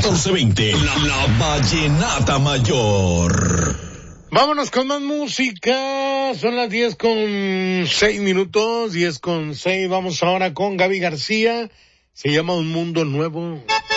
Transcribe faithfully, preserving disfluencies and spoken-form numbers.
catorce veinte, la, la Vallenata Mayor. Vámonos con más música. Son las diez con seis minutos, diez con seis. Vamos ahora con Gaby García. Se llama Un Mundo Nuevo.